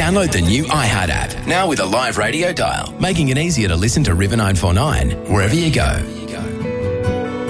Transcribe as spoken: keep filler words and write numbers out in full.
Download the new iHeart app, now with a live radio dial, making it easier to listen to River nine four nine wherever you go.